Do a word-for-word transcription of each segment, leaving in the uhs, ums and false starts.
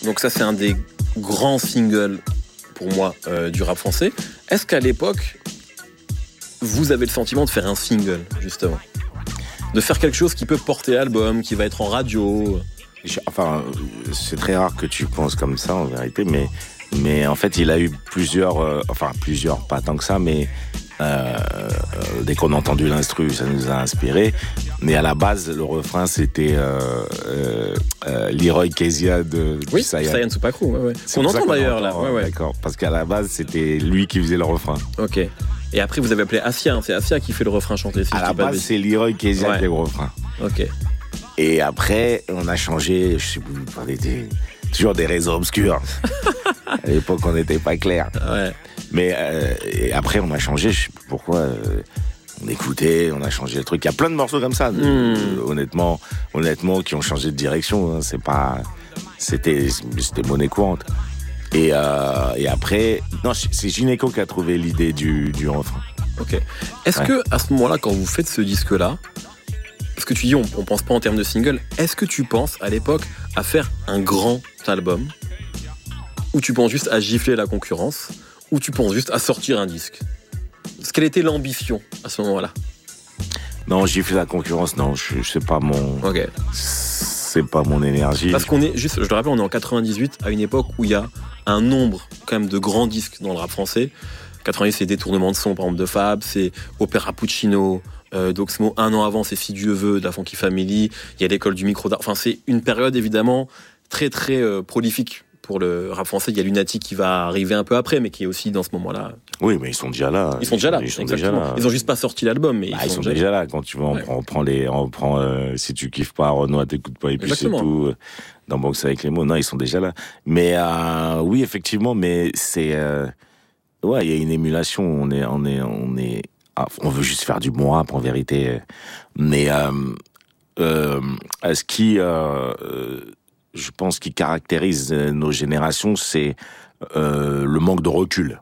Donc ça, c'est un des grands singles, pour moi, euh, du rap français. Est-ce qu'à l'époque, vous avez le sentiment de faire un single, justement ? De faire quelque chose qui peut porter album, qui va être en radio ? Enfin, c'est très rare que tu penses comme ça, en vérité, mais, mais en fait, il a eu plusieurs... Euh, enfin, plusieurs, pas tant que ça, mais... Euh, euh, dès qu'on a entendu l'instru, ça nous a inspiré. Mais à la base, le refrain, c'était euh, euh, euh, Leroy Kezia de oui, Sayan. Sayan Supakru, ouais, ouais. On entend d'ailleurs, là. Ouais, ouais. D'accord, parce qu'à la base, c'était lui qui faisait le refrain. Ok. Et après, vous avez appelé Assia, hein. C'est Assia qui fait le refrain chanté. Si à la base, c'est Leroy Kezia ouais. qui fait le refrain. Ok. Et après, on a changé, je sais plus, on était toujours des réseaux obscurs. À l'époque, on n'était pas clair. Ouais. Mais euh, et après, on a changé, je sais plus pourquoi. Euh, on écoutait, on a changé le truc. Il y a plein de morceaux comme ça, mm. euh, honnêtement, honnêtement, qui ont changé de direction. Hein. C'est pas, c'était, c'était monnaie courante. Et, euh, et après, non, c'est Gynéco qui a trouvé l'idée du, du refrain. Ok. Est-ce ouais. que à ce moment-là, quand vous faites ce disque-là, parce que tu dis, on, on pense pas en termes de single, est-ce que tu penses à l'époque à faire un grand album, ou tu penses juste à gifler la concurrence, ou tu penses juste à sortir un disque ? Quelle était l'ambition à ce moment-là ? Non, gifler la concurrence, non, je, je sais pas mon. Ok. C'est pas mon énergie. Parce qu'on est juste, je le rappelle, on est en quatre-vingt-dix-huit, à une époque où il y a un nombre quand même de grands disques dans le rap français. quatre-vingt-dix, c'est Détournement de son, par exemple, de Fab, c'est Opéra Puccino, euh, d'Oxmo. Un an avant, c'est Si Dieu veut, de la Funky Family. Il y a l'école du micro d'art. Enfin, c'est une période évidemment très très euh, prolifique. Pour le rap français, il y a Lunatic qui va arriver un peu après, mais qui est aussi dans ce moment-là. Oui, mais ils sont déjà là. Ils sont déjà là, ils sont exactement. Déjà là. Ils ont juste pas sorti l'album, mais bah, ils, ils sont, sont déjà, déjà là. là. Quand tu vois, on, ouais. prend, on prend les, on prend euh, si tu kiffes pas Renoir, t'écoutes pas, et puis exactement. C'est tout. Euh, dans Boxe avec les mots, non, ils sont déjà là. Mais euh, oui, effectivement, mais c'est, euh, ouais, il y a une émulation. On est, on est, on est, ah, on veut juste faire du bon rap en vérité. Mais euh, euh, ce qui euh, je pense, qui caractérise nos générations, c'est euh, le manque de recul.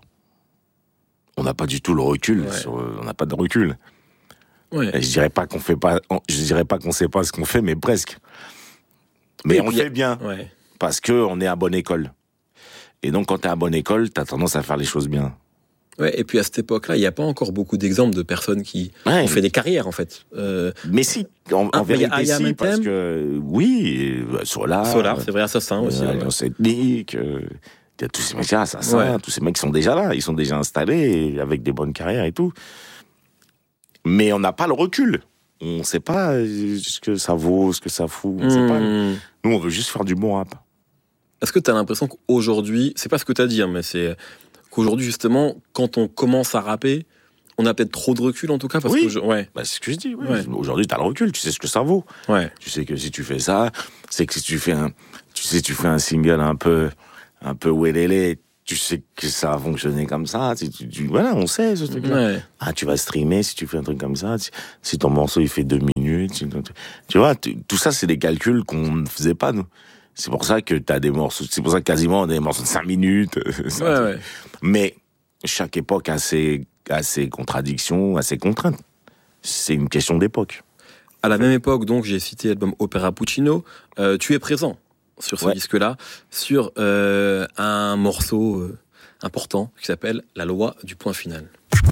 On n'a pas du tout le recul. Ouais. Sur, on n'a pas de recul. Ouais. Je dirais pas qu'on fait pas. Je dirais pas qu'on sait pas ce qu'on fait, mais presque. Mais on le fait bien ouais. parce que on est à bonne école. Et donc, quand t'es à bonne école, t'as tendance à faire les choses bien. Ouais, et puis à cette époque-là, il n'y a pas encore beaucoup d'exemples de personnes qui ouais. ont fait des carrières, en fait. Euh... Mais si, en, en vérité, y a, y a si, parce que, oui, Solar. Solar, c'est vrai, Assassin aussi. Euh, Alliance ouais. Ethnique, euh, il y a tous ces mecs-là, Assassin, ouais. tous ces mecs qui sont déjà là, ils sont déjà installés, avec des bonnes carrières et tout. Mais on n'a pas le recul. On ne sait pas ce que ça vaut, ce que ça fout. On mmh. sait pas. Nous, on veut juste faire du bon rap. Est-ce que tu as l'impression qu'aujourd'hui, c'est pas ce que tu as dit, hein, mais c'est qu'aujourd'hui, justement, quand on commence à rapper, on a peut-être trop de recul, en tout cas, parce oui. que je... ouais. bah, c'est ce que je dis. Ouais. Ouais. Aujourd'hui, t'as le recul, tu sais ce que ça vaut. Ouais. Tu sais que si tu fais ça, c'est que si tu fais un, tu sais, tu fais un single un peu, un peu wélélé, tu sais que ça va fonctionner comme ça. Tu, tu, tu, voilà, on sait ce truc-là. Ouais. Ah, tu vas streamer si tu fais un truc comme ça. Si, si ton morceau il fait deux minutes, tu, tu vois, tu, tout ça, c'est des calculs qu'on ne faisait pas nous. C'est pour ça que t'as des morceaux, c'est pour ça que quasiment on a des morceaux de cinq minutes. Ouais, ouais. Mais chaque époque a ses, a ses contradictions, a ses contraintes. C'est une question d'époque. À la même époque, donc, j'ai cité l'album Opéra Puccino. Euh, tu es présent sur ce ouais. disque-là, sur euh, un morceau euh, important qui s'appelle La loi du point final.